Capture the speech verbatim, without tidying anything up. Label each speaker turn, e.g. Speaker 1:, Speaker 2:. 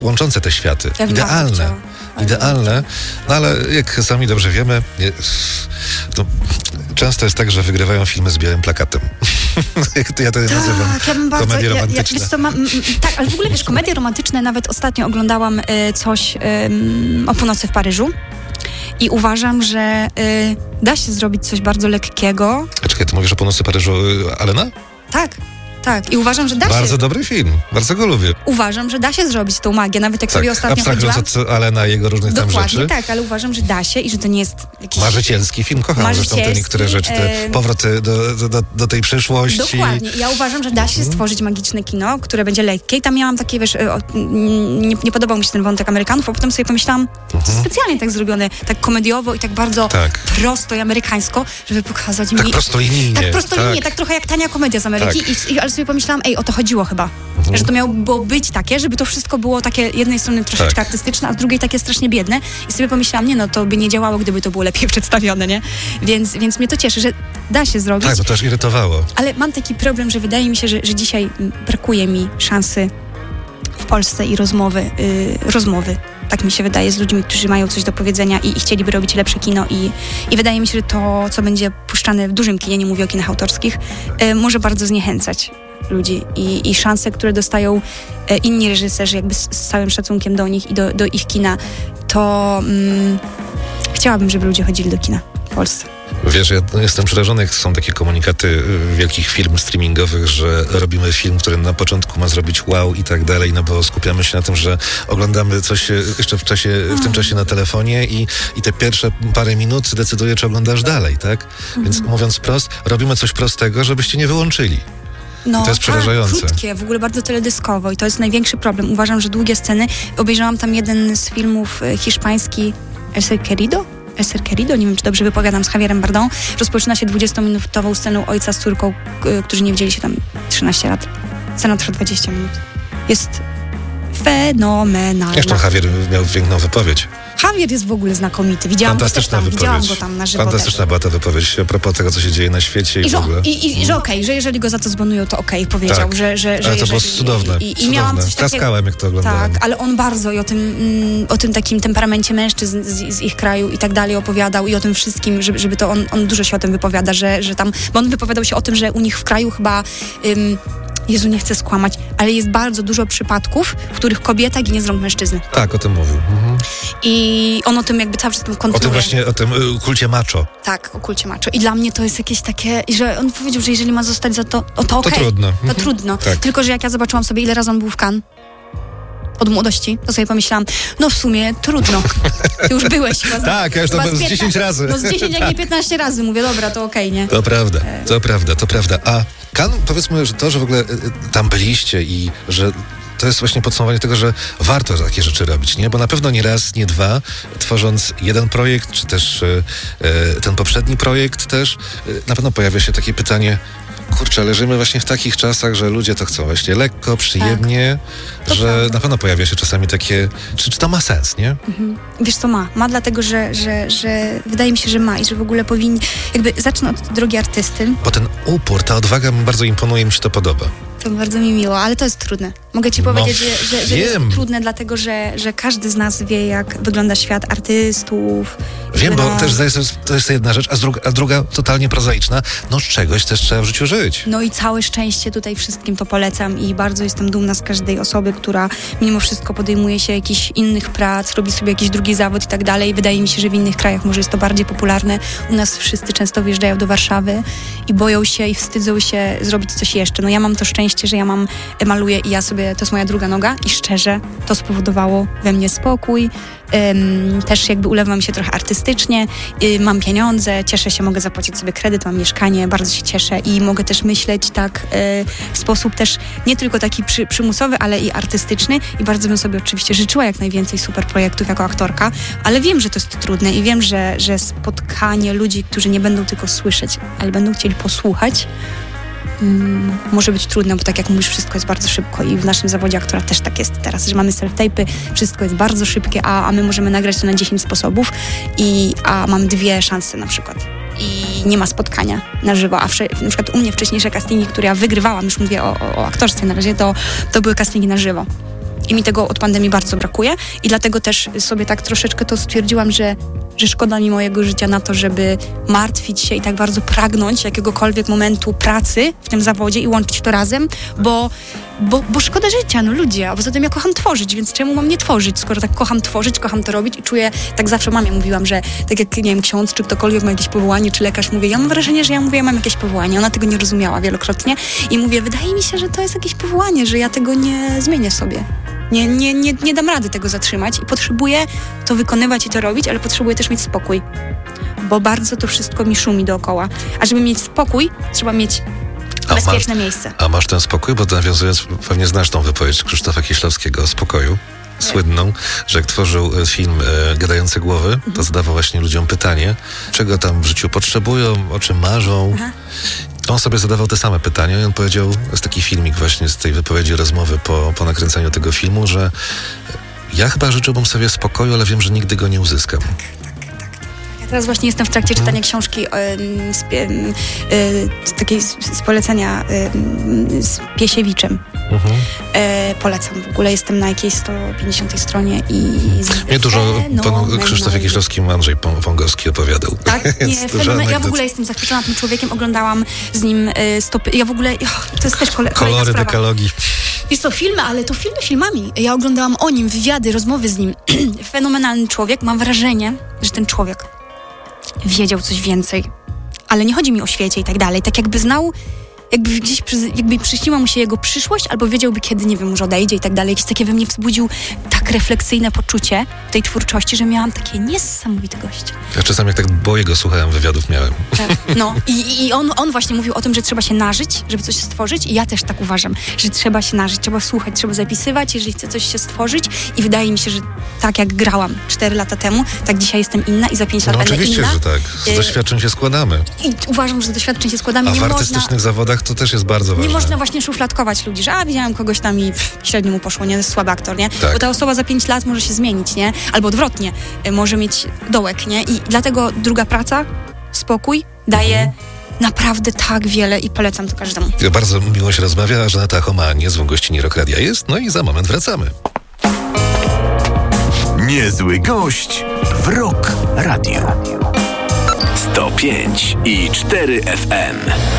Speaker 1: łączące te światy.
Speaker 2: Ja
Speaker 1: Idealne. Idealne. No ale jak sami dobrze wiemy, to często jest tak, że wygrywają filmy z białym plakatem. Ja to
Speaker 2: tak,
Speaker 1: nazywam
Speaker 2: ja bym bardzo,
Speaker 1: komedie
Speaker 2: ja,
Speaker 1: romantyczne.
Speaker 2: Ja, wiesz co, mam, m, tak, ale w ogóle wiesz, komedie romantyczne, nawet ostatnio oglądałam y, coś y, o północy w Paryżu i uważam, że y, da się zrobić coś bardzo lekkiego.
Speaker 1: A czekaj, ty mówisz o północy Paryżu Allena?
Speaker 2: Tak. Tak, i uważam, że da
Speaker 1: bardzo
Speaker 2: się...
Speaker 1: Bardzo dobry film, bardzo go lubię.
Speaker 2: Uważam, że da się zrobić tą magię, nawet jak
Speaker 1: tak,
Speaker 2: sobie ostatnio chodziłam...
Speaker 1: abstrahując od Allena i jego różnych tam
Speaker 2: Dokładnie,
Speaker 1: rzeczy.
Speaker 2: tak, ale uważam, że da się i że to nie jest jakiś...
Speaker 1: Marzycielski film, kocham zresztą te niektóre rzeczy, te powroty do, do, do, do tej przyszłości.
Speaker 2: Dokładnie, ja uważam, że da się
Speaker 1: mhm.
Speaker 2: stworzyć magiczne kino, które będzie lekkie i tam miałam takie, wiesz, o, nie, nie podobał mi się ten wątek Amerykanów, a potem sobie pomyślałam, mhm. to specjalnie tak zrobione, tak komediowo i tak bardzo tak. prosto i amerykańsko, żeby pokazać
Speaker 1: tak
Speaker 2: mi...
Speaker 1: Prostolinijnie.
Speaker 2: Tak prostolinijnie, tak.
Speaker 1: tak
Speaker 2: trochę jak tania komedia z Ameryki, tak. I, i, ale sobie pomyślałam, ej, o to chodziło chyba. Mhm. Że to miało być takie, żeby to wszystko było takie jednej strony troszeczkę tak. artystyczne, a z drugiej takie strasznie biedne. I sobie pomyślałam, nie no, to by nie działało, gdyby to było lepiej przedstawione, nie? Więc, więc mnie to cieszy, że da się zrobić.
Speaker 1: Tak, bo to aż irytowało.
Speaker 2: Ale mam taki problem, że wydaje mi się, że, że dzisiaj brakuje mi szansy w Polsce i rozmowy, yy, rozmowy. Tak mi się wydaje, z ludźmi, którzy mają coś do powiedzenia i, i chcieliby robić lepsze kino i, i wydaje mi się, że to, co będzie puszczane w dużym kinie, nie mówię o kinach autorskich, yy, może bardzo zniechęcać ludzi i, i szanse, które dostają e, inni reżyserzy, jakby z, z całym szacunkiem do nich i do, do ich kina, to mm, chciałabym, żeby ludzie chodzili do kina w Polsce.
Speaker 1: Wiesz, ja jestem przerażony, jak są takie komunikaty wielkich firm streamingowych, że robimy film, który na początku ma zrobić wow i tak dalej, no bo skupiamy się na tym, że oglądamy coś jeszcze w czasie, w tym czasie na telefonie i, i te pierwsze parę minut decyduje, czy oglądasz dalej, tak? Mhm. Więc mówiąc prost, robimy coś prostego, żebyście nie wyłączyli.
Speaker 2: No,
Speaker 1: to jest przerażające.
Speaker 2: Tak, krótkie, w ogóle bardzo teledyskowo i to jest największy problem. Uważam, że długie sceny. Obejrzałam tam jeden z filmów e, hiszpański El Ser Querido? El Ser Querido, nie wiem, czy dobrze wypowiadam, z Javierem Bardem. Rozpoczyna się dwudziestominutową sceną ojca z córką, k- którzy nie widzieli się tam trzynaście lat. Scena trwa dwadzieścia minut. Jest fenomenalna.
Speaker 1: Jeszcze Javier miał piękną wypowiedź.
Speaker 2: Javier jest w ogóle znakomity. Widziałam go też tam, widziałam go tam na żywo.
Speaker 1: Fantastyczna była ta wypowiedź a propos tego, co się dzieje na świecie i,
Speaker 2: I
Speaker 1: w ogóle.
Speaker 2: I, i, i że okej, okay, że jeżeli go za to zbanują, to okej, okay, powiedział,
Speaker 1: tak.
Speaker 2: że, że, że
Speaker 1: ale to
Speaker 2: jeżeli,
Speaker 1: było cudowne.
Speaker 2: I, i,
Speaker 1: cudowne.
Speaker 2: i miałam coś takiego.
Speaker 1: Klaskałem, jak to oglądałem.
Speaker 2: Tak, ale on bardzo i o tym, mm, o tym takim temperamencie mężczyzn z, z ich kraju i tak dalej opowiadał i o tym wszystkim, żeby, żeby to on, on dużo się o tym wypowiada, że, że tam, bo on wypowiadał się o tym, że u nich w kraju chyba ym, Jezu, nie chcę skłamać, ale jest bardzo dużo przypadków, w których kobieta ginie z rąk mężczyzny.
Speaker 1: Tak, o tym mówił. Mhm.
Speaker 2: I on o tym jakby cały czas tym kontynuuje.
Speaker 1: O tym właśnie, o tym y, kulcie macho.
Speaker 2: Tak, o kulcie macho. I dla mnie to jest jakieś takie, że on powiedział, że jeżeli ma zostać za to, o to okej.
Speaker 1: To trudno.
Speaker 2: To trudno.
Speaker 1: Tak.
Speaker 2: Tylko, że jak ja zobaczyłam sobie, ile razy on był w Cannes od młodości, to sobie pomyślałam, no w sumie trudno. Ty już byłeś chyba z,
Speaker 1: tak, ja już to z dziesięć razy.
Speaker 2: No z dziesięć, jak nie piętnaście razy. Mówię, dobra, to okej, nie?
Speaker 1: To prawda, to prawda, to prawda. A Cannes, powiedzmy, że to, że w ogóle tam byliście i że to jest właśnie podsumowanie tego, że warto takie rzeczy robić, nie? Bo na pewno nie raz, nie dwa, tworząc jeden projekt, czy też e, ten poprzedni projekt też, e, na pewno pojawia się takie pytanie, kurczę, ale żyjemy właśnie w takich czasach, że ludzie to chcą właśnie lekko, przyjemnie, tak. że prawda. Na pewno pojawia się czasami takie, czy, czy to ma sens, nie?
Speaker 2: Mhm. Wiesz co, ma. Ma dlatego, że, że, że wydaje mi się, że ma i że w ogóle powinni, jakby zacznę od drogi artysty.
Speaker 1: Bo ten upór, ta odwaga mi bardzo imponuje, mi się to podoba.
Speaker 2: To bardzo mi miło, ale to jest trudne. Mogę ci powiedzieć, no, że, że, że jest trudne, dlatego że, że każdy z nas wie, jak wygląda świat artystów.
Speaker 1: Wiem,
Speaker 2: no,
Speaker 1: bo też to jest jedna rzecz, a druga, a druga totalnie prozaiczna. No z czegoś też trzeba w życiu żyć.
Speaker 2: No i całe szczęście tutaj wszystkim to polecam i bardzo jestem dumna z każdej osoby, która mimo wszystko podejmuje się jakichś innych prac, robi sobie jakiś drugi zawód i tak dalej. Wydaje mi się, że w innych krajach może jest to bardziej popularne. U nas wszyscy często wyjeżdżają do Warszawy i boją się i wstydzą się zrobić coś jeszcze. No ja mam to szczęście, że ja mam, maluję i ja sobie, to jest moja druga noga i szczerze to spowodowało we mnie spokój. Um, też jakby ulewam się trochę artystycznie, y, mam pieniądze, cieszę się, mogę zapłacić sobie kredyt, mam mieszkanie, bardzo się cieszę i mogę też myśleć tak y, w sposób też nie tylko taki przy, przymusowy, ale i artystyczny i bardzo bym sobie oczywiście życzyła jak najwięcej super projektów jako aktorka, ale wiem, że to jest trudne i wiem, że, że spotkanie ludzi, którzy nie będą tylko słyszeć, ale będą chcieli posłuchać, Mm, może być trudne, bo tak jak mówisz, wszystko jest bardzo szybko i w naszym zawodzie aktora też tak jest teraz, że mamy self-tape'y, wszystko jest bardzo szybkie, a, a my możemy nagrać to na dziesięć sposobów, i, a mamy dwie szanse na przykład i nie ma spotkania na żywo, a wsze, na przykład u mnie wcześniejsze castingi, które ja wygrywałam, już mówię o, o, o aktorstwie na razie, to, to były castingi na żywo. I mi tego od pandemii bardzo brakuje i dlatego też sobie tak troszeczkę to stwierdziłam, że, że szkoda mi mojego życia na to, żeby martwić się i tak bardzo pragnąć jakiegokolwiek momentu pracy w tym zawodzie i łączyć to razem, bo, bo, bo szkoda życia, no ludzie, a poza tym ja kocham tworzyć, więc czemu mam nie tworzyć, skoro tak kocham tworzyć, kocham to robić i czuję, tak zawsze mamie mówiłam, że tak jak, nie wiem, ksiądz, czy ktokolwiek ma jakieś powołanie, czy lekarz, mówię, ja mam wrażenie, że ja mówię, ja mam jakieś powołanie, ona tego nie rozumiała wielokrotnie i mówię, wydaje mi się, że to jest jakieś powołanie, że ja tego nie zmienię sobie. Nie, nie, nie, nie dam rady tego zatrzymać i potrzebuję to wykonywać i to robić, ale potrzebuję też mieć spokój, bo bardzo to wszystko mi szumi dookoła. A żeby mieć spokój, trzeba mieć
Speaker 1: a
Speaker 2: bezpieczne
Speaker 1: masz,
Speaker 2: miejsce.
Speaker 1: A masz ten spokój? Bo nawiązując, pewnie znasz tą wypowiedź Krzysztofa Kieślowskiego o spokoju, słynną, że jak tworzył film e, Gadające Głowy, mhm. to zadawał właśnie ludziom pytanie, czego tam w życiu potrzebują, o czym marzą. Aha. On sobie zadawał te same pytania i on powiedział, jest taki filmik właśnie z tej wypowiedzi, rozmowy po, po nakręcaniu tego filmu, że ja chyba życzyłbym sobie spokoju, ale wiem, że nigdy go nie uzyskam.
Speaker 2: Tak, tak, tak. Ja teraz właśnie jestem w trakcie czytania hmm. książki y, z, y, y, takiej z, z polecenia y, z Piesiewiczem. Mhm. E, polecam. W ogóle jestem na jakiejś sto pięćdziesiątej stronie i...
Speaker 1: Nie dużo panu Krzysztof Kieślowski, Andrzej Pągowski opowiadał.
Speaker 2: Tak? Nie, fenomen, ja w ogóle jestem zachwycona tym człowiekiem, oglądałam z nim e, stopy... Ja w ogóle... Oh, to jest też kole,
Speaker 1: Kolory dekalogii.
Speaker 2: Jest to filmy, ale to filmy filmami. Ja oglądałam o nim, wywiady, rozmowy z nim. Fenomenalny człowiek. Mam wrażenie, że ten człowiek wiedział coś więcej. Ale nie chodzi mi o świecie i tak dalej. Tak jakby znał... Jakby gdzieś jakby przyśniła mu się jego przyszłość, albo wiedziałby, kiedy, nie wiem, może odejdzie i tak dalej. Jakieś takie we mnie wzbudził tak refleksyjne poczucie tej twórczości, że miałam takie niesamowite goście.
Speaker 1: Ja czasami jak tak boję go słuchałem, wywiadów miałem.
Speaker 2: Tak, no i, i on, on właśnie mówił o tym, że trzeba się nażyć, żeby coś stworzyć i ja też tak uważam, że trzeba się nażyć, trzeba słuchać, trzeba zapisywać, jeżeli chce coś się stworzyć i wydaje mi się, że tak jak grałam cztery lata temu, tak dzisiaj jestem inna i za pięć lat
Speaker 1: no
Speaker 2: będę
Speaker 1: oczywiście,
Speaker 2: inna.
Speaker 1: że tak. Z doświadczeń się składamy.
Speaker 2: I uważam, że z doświadczeń się składamy.
Speaker 1: A
Speaker 2: nie
Speaker 1: w
Speaker 2: można...
Speaker 1: artystycznych zawodach to też jest bardzo ważne.
Speaker 2: Nie można właśnie szufladkować ludzi, że a, widziałem kogoś tam i pff, średnio mu poszło, nie? To jest słaby aktor, nie?
Speaker 1: Tak.
Speaker 2: Bo ta osoba za pięć lat może się zmienić, nie? Albo odwrotnie, y, może mieć dołek, nie? I dlatego druga praca, spokój, daje mhm. naprawdę tak wiele i polecam to każdemu.
Speaker 1: Bardzo miło się rozmawia, Żaneta Choma, niezłą gościni Rock Radia jest, no i za moment wracamy.
Speaker 3: Niezły gość w Rock Radio. sto pięć i cztery F M.